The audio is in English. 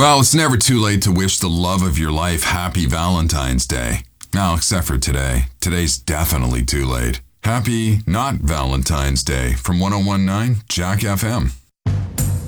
Well, it's never too late to wish the love of your life happy Valentine's Day. Now, except for today. Today's definitely too late. Happy not Valentine's Day from 1019 Jack FM.